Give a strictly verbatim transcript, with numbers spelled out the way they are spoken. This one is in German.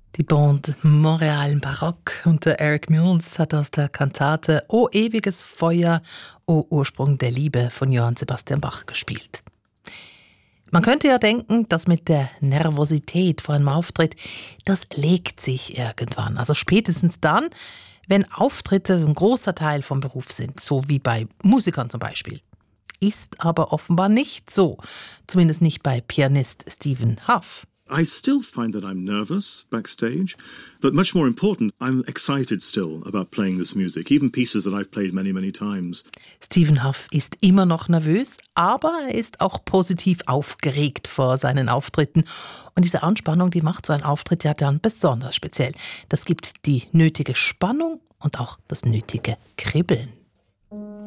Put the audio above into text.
Die Band Montreal Baroque unter Eric Mills hat aus der Kantate O ewiges Feuer, O Ursprung der Liebe von Johann Sebastian Bach gespielt. Man könnte ja denken, dass mit der Nervosität vor einem Auftritt, das legt sich irgendwann. Also spätestens dann, wenn Auftritte so ein großer Teil vom Beruf sind, so wie bei Musikern zum Beispiel. Ist aber offenbar nicht so, zumindest nicht bei Pianist Stephen Hough. I still find that I'm nervous backstage, but much more important, I'm excited still about playing this music, even pieces that I've played many, many times. Stephen Hough ist immer noch nervös, aber er ist auch positiv aufgeregt vor seinen Auftritten. Und diese Anspannung, die macht so einen Auftritt ja dann besonders speziell. Das gibt die nötige Spannung und auch das nötige Kribbeln.